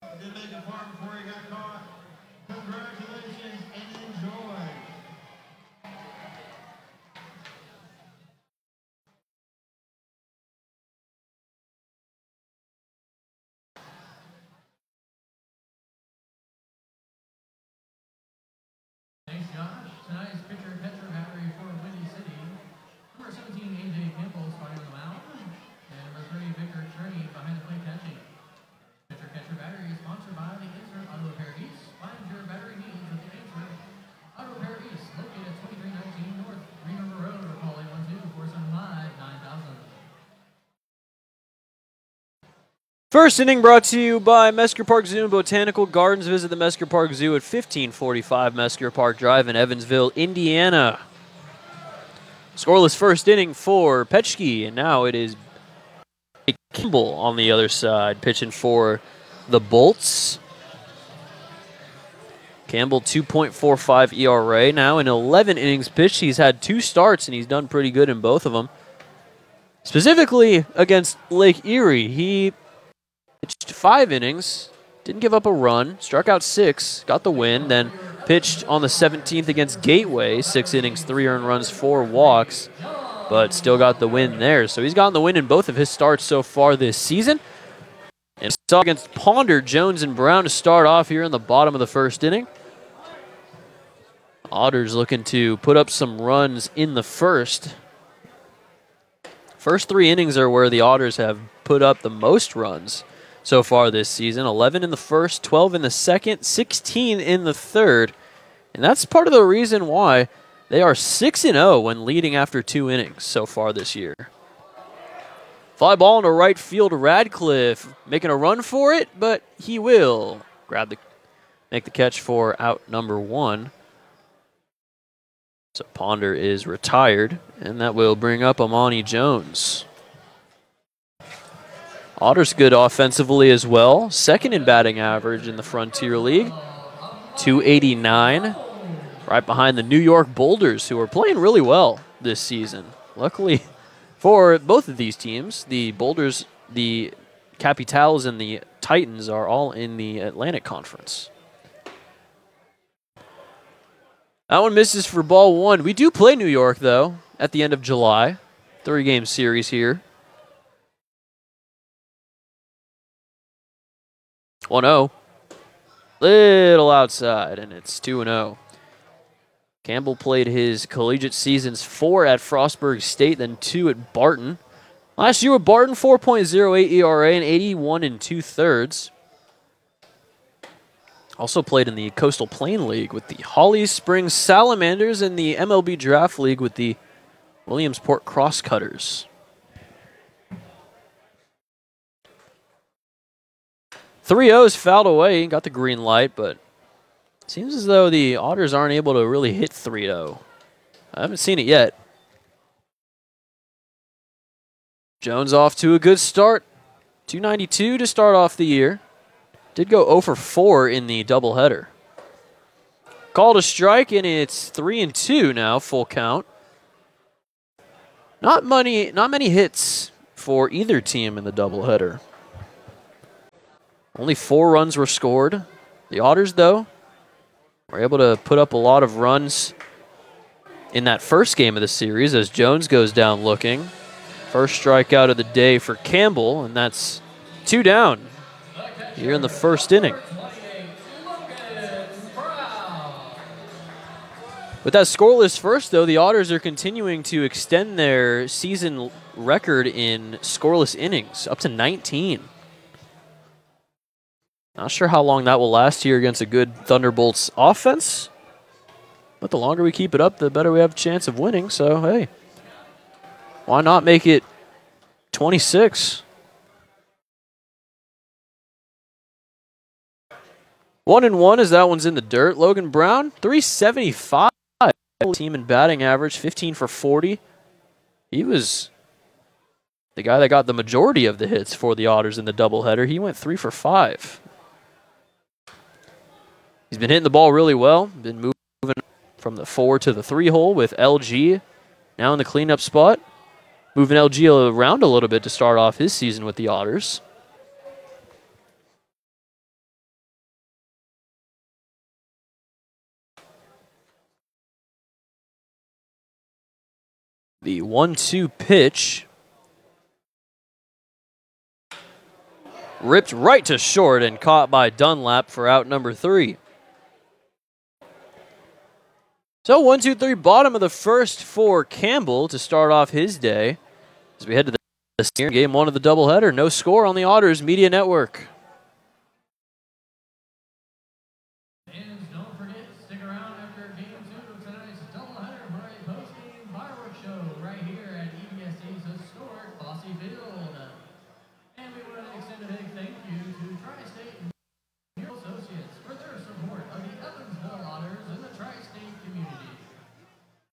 Did make a farm before he got caught. Congratulations and enjoy. Thanks, Josh. Tonight's pitcher catcher battery for Windy City. Number 17, AJ Campbell, starting on the mound. And number 3, Victor Cherney behind the plate catching. Pitcher catcher battery is sponsored by the Insert Auto Repair East. Find your battery needs with the Insert Auto Repair East, located at 2319 North Green River Road, or call 812-475-9000. First inning brought to you by Mesker Park Zoo and Botanical Gardens. Visit the Mesker Park Zoo at 1545 Mesker Park Drive in Evansville, Indiana. Scoreless first inning for Petchke, and now it is Campbell on the other side, pitching for the Bolts. Campbell, 2.45 ERA. Now in 11 innings pitched, he's had 2 starts, and he's done pretty good in both of them. Specifically against Lake Erie, he pitched 5 innings, didn't give up a run, struck out 6, got the win, then pitched on the 17th against Gateway, 6 innings, 3 earned runs, 4 walks, but still got the win there. So he's gotten the win in both of his starts so far this season. And saw against Ponder, Jones, and Brown to start off here in the bottom of the first inning. Otters looking to put up some runs in the first. First 3 innings are where the Otters have put up the most runs so far this season. 11 in the first, 12 in the second, 16 in the third. And that's part of the reason why they are 6-0 when leading after 2 innings so far this year. Fly ball into right field, Radcliffe making a run for it, but he will make the catch for out number 1. So Ponder is retired, and that will bring up Amani Jones. Otters good offensively as well. Second in batting average in the Frontier League. 289. Right behind the New York Boulders, who are playing really well this season. Luckily for both of these teams, the Boulders, the Capitals, and the Titans are all in the Atlantic Conference. That one misses for ball 1. We do play New York, though, at the end of July. 3-game series here. 1-0. Little outside, and it's 2-0. Campbell played his collegiate seasons 4 at Frostburg State, then 2 at Barton. Last year with Barton, 4.08 ERA and 81 2/3. Also played in the Coastal Plain League with the Holly Springs Salamanders and the MLB Draft League with the Williamsport Crosscutters. 3-0's fouled away, got the green light, but it seems as though the Otters aren't able to really hit 3-0. I haven't seen it yet. Jones off to a good start. 292 to start off the year. Did go 0 for 4 in the doubleheader. Called a strike, and it's 3-2 now, full count. Not many hits for either team in the doubleheader. Only 4 runs were scored. The Otters, though, were able to put up a lot of runs in that first game of the series as Jones goes down looking. First strikeout of the day for Campbell, and that's 2 down here in the first inning. With that scoreless first, though, the Otters are continuing to extend their season record in scoreless innings up to 19. Not sure how long that will last here against a good Thunderbolts offense. But the longer we keep it up, the better we have a chance of winning. So, hey, why not make it 26? 1-1 as that one's in the dirt. Logan Brown, 375. Team in batting average, 15 for 40. He was the guy that got the majority of the hits for the Otters in the doubleheader. He went 3 for 5. He's been hitting the ball really well. Been moving from the 4 to the 3 hole with LG now in the cleanup spot. Moving LG around a little bit to start off his season with the Otters. The 1-2 pitch. Ripped right to short and caught by Dunlap for out number 3. So 1-2-3, bottom of the first for Campbell to start off his day. As we head to the game 1 of the doubleheader. No score on the Otters Media Network.